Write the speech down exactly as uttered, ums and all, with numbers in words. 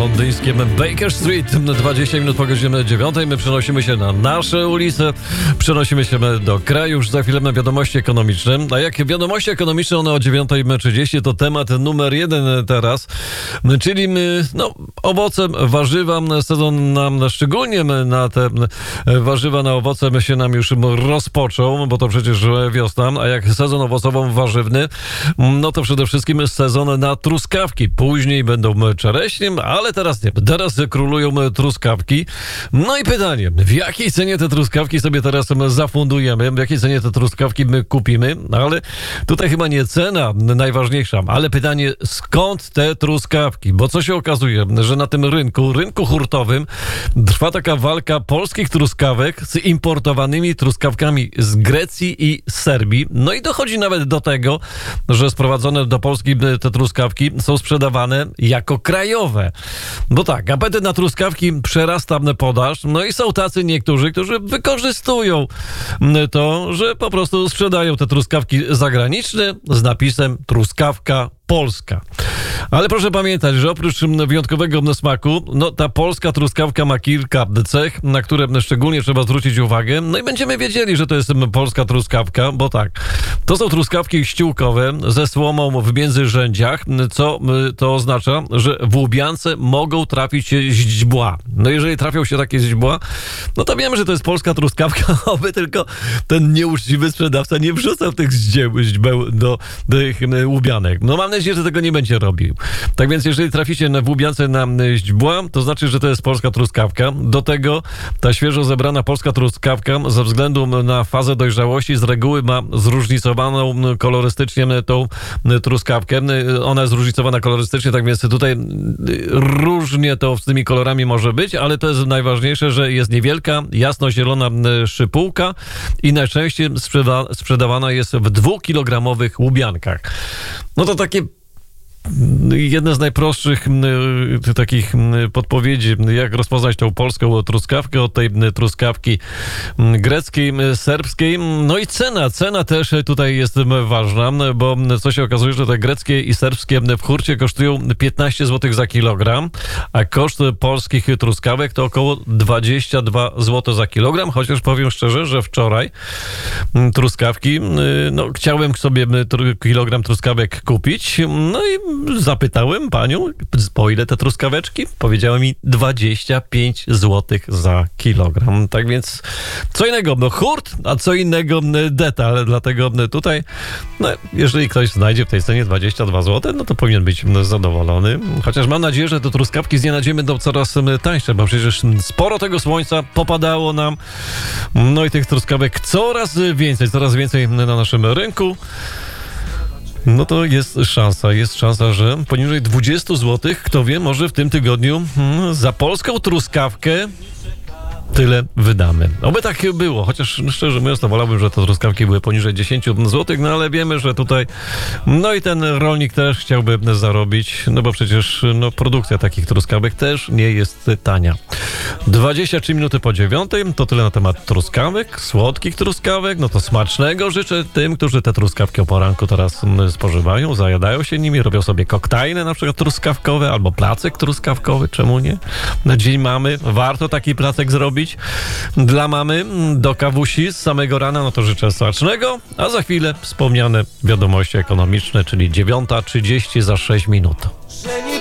londyńskim Baker Street. dwadzieścia minut po godzinie dziewiątej. My przenosimy się na nasze ulice, przenosimy się do kraju. Już za chwilę na wiadomości ekonomiczne. A jak wiadomości ekonomiczne, one o dziewiąta trzydzieści, to temat numer jeden teraz, czyli no, owoce, warzywa. Sezon nam, szczególnie na te warzywa, na owoce się nam już rozpoczął, bo to przecież wiosna. A jak sezon owocowo-warzywny, no to przede wszystkim sezon na truskawki. Później będą czereśnie, ale teraz nie. Teraz królują truskawki. No i pytanie, w jakiej cenie te truskawki sobie teraz zafundujemy? W jakiej cenie te truskawki my kupimy? Ale tutaj chyba nie cena najważniejsza, ale pytanie, skąd te truskawki? Bo co się okazuje, że na tym rynku, rynku hurtowym trwa taka walka polskich truskawek z importowanymi truskawkami z Grecji i Serbii. No i dochodzi nawet do tego, że sprowadzone do Polski te truskawki są sprzedawane jako krajowe. Bo tak, apetyt na truskawki przerasta podaż, no i są tacy niektórzy, którzy wykorzystują to, że po prostu sprzedają te truskawki zagraniczne z napisem truskawka polska. Ale proszę pamiętać, że oprócz wyjątkowego smaku, no ta polska truskawka ma kilka cech, na które szczególnie trzeba zwrócić uwagę. No i będziemy wiedzieli, że to jest polska truskawka, bo tak, to są truskawki ściółkowe ze słomą w międzyrzędziach, co to oznacza, że w łubiance mogą trafić się źdźbła. No jeżeli trafią się takie źdźbła, no to wiemy, że to jest polska truskawka, oby tylko ten nieuczciwy sprzedawca nie wrzucał tych źdźbeł do tych łubianek. No mam nadzieję, że tego nie będzie robił. Tak więc jeżeli traficie na w łubiance na źdźbła, to znaczy, że to jest polska truskawka. Do tego ta świeżo zebrana polska truskawka ze względu na fazę dojrzałości z reguły ma zróżnicowaną kolorystycznie tą truskawkę. Ona jest zróżnicowana kolorystycznie, tak więc tutaj różnie to z tymi kolorami może być, ale to jest najważniejsze, że jest niewielka, jasno-zielona szypułka i najczęściej sprzeda- sprzedawana jest w dwukilogramowych łubiankach. No to takie jedne z najprostszych y, takich y, podpowiedzi, jak rozpoznać tą polską truskawkę od tej y, truskawki y, greckiej, y, serbskiej. No i cena. Cena też tutaj jest y, ważna, bo y, co się okazuje, że te greckie i serbskie y, w hurcie kosztują piętnaście złotych za kilogram, a koszt polskich truskawek to około dwadzieścia dwa złote za kilogram, chociaż powiem szczerze, że wczoraj y, truskawki, y, no chciałem sobie y, tr- kilogram truskawek kupić, no i zapytałem panią, po ile te truskaweczki? Powiedziała mi dwadzieścia pięć złotych za kilogram. Tak więc co innego no hurt, a co innego detal. Dlatego tutaj, no, jeżeli ktoś znajdzie w tej cenie dwadzieścia dwa złote, no to powinien być zadowolony. Chociaż mam nadzieję, że te truskawki z dnia na dzień będą coraz tańsze, bo przecież sporo tego słońca popadało nam. No i tych truskawek coraz więcej, coraz więcej na naszym rynku. No to jest szansa, jest szansa, że poniżej dwadzieścia złotych, kto wie, może w tym tygodniu hmm, za polską truskawkę tyle wydamy. Oby tak było, chociaż szczerze mówiąc, to wolałbym, że te truskawki były poniżej dziesięć złotych, no ale wiemy, że tutaj no i ten rolnik też chciałby zarobić, no bo przecież no, produkcja takich truskawek też nie jest tania. dwadzieścia trzy minuty po dziewiątej, to tyle na temat truskawek, słodkich truskawek, no to smacznego życzę tym, którzy te truskawki o poranku teraz spożywają, zajadają się nimi, robią sobie koktajle na przykład truskawkowe, albo placek truskawkowy, czemu nie? Na dzień mamy, warto taki placek zrobić. Dla mamy do kawusi z samego rana, no to życzę smacznego, a za chwilę wspomniane wiadomości ekonomiczne, czyli dziewiąta trzydzieści za sześć minut.